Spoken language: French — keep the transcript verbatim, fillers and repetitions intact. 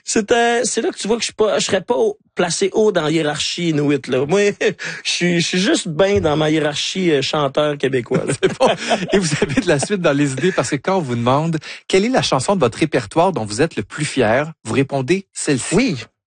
C'était, c'est là que tu vois que je suis pas, je serais pas haut, placé haut dans la hiérarchie inuit, là. Moi, je suis, je suis juste bien dans ma hiérarchie euh, chanteur québécois. C'est bon. Et vous avez de la suite dans les idées parce que quand on vous demande quelle est la chanson de votre répertoire dont vous êtes le plus fier, vous répondez celle-ci. Oui.